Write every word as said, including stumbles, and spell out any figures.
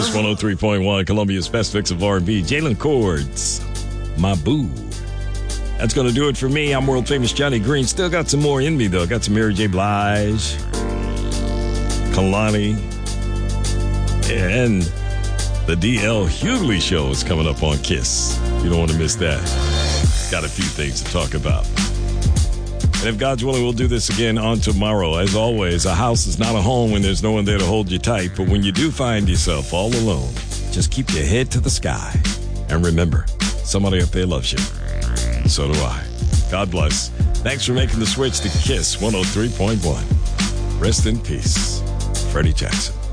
Kiss one oh three point one, Columbia's best mix of R and B. Jalen Cords, My Boo. That's going to do it for me. I'm world famous Johnny Green. Still got some more in me, though. Got some Mary J. Blige, Kalani, and the D L Hughley Show is coming up on Kiss. You don't want to miss that. Got a few things to talk about. And if God's willing, we'll do this again on tomorrow. As always, a house is not a home when there's no one there to hold you tight. But when you do find yourself all alone, just keep your head to the sky. And remember, somebody up there loves you. So do I. God bless. Thanks for making the switch to Kiss one oh three point one. Rest in peace. Freddie Jackson.